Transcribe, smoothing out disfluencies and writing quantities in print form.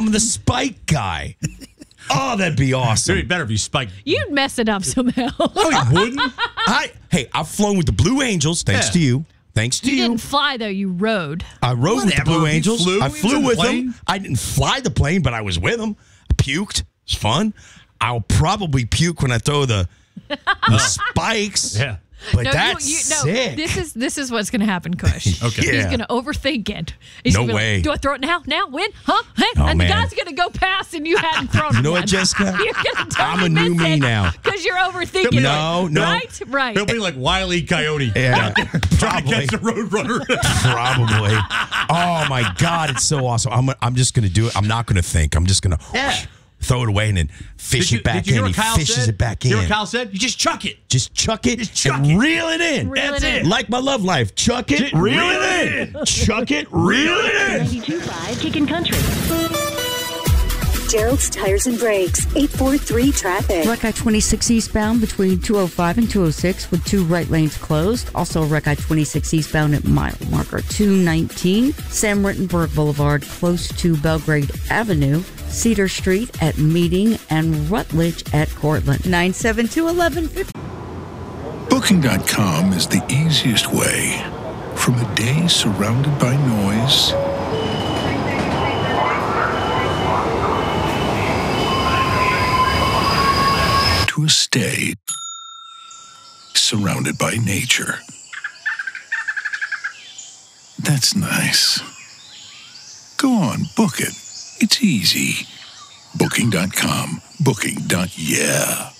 I'm the spike guy. Oh, that'd be awesome. It'd be better if you spiked. You'd mess it up somehow. No, you wouldn't. I've flown with the Blue Angels, thanks to you. Thanks to You you. didn't fly, though. You rode. I rode with the Blue Angels. flew? I You was flew in the with plane? them. I didn't fly the plane, but I was with them. I puked. It's fun. I'll probably puke when I throw the spikes. Yeah. But No, that's sick. This is what's going to happen, Kush. Okay. He's Yeah. going to overthink it. He's No gonna be like, way. do I throw it now? Now? When? Huh? Hey? Oh, and man. the guy's going to go past and you hadn't thrown You know it what, yet. Jessica? You're going to I'm a new me now. Because you're overthinking No, it. no. Right? Right. He'll be like Wile E. Coyote. Yeah, Trying to probably. catch the Roadrunner. Probably. Oh my God, it's so awesome. I'm just gonna do it. I'm not gonna think. I'm just gonna throw it away and then fish it back did you hear in. what He Kyle fishes said? it back You in. hear what Kyle said? You just chuck it. Just chuck it and reel it in. Reel That's it in. it. Like my love life. Chuck it, reel it in. Chuck it, reel it in. 92.5 Kickin' Country. Gerald's Tires and Brakes, 843 traffic. Wreck I-26 eastbound between 205 and 206 with 2 right lanes closed. Also Wreck I-26 eastbound at mile marker 219. Sam Rittenberg Boulevard close to Belgrade Avenue. Cedar Street at Meeting and Rutledge at Cortland. 972-1150. Booking.com is the easiest way from a day surrounded by noise to a stay surrounded by nature. That's nice. Go on, book it. It's easy. Booking.com. Booking.yeah.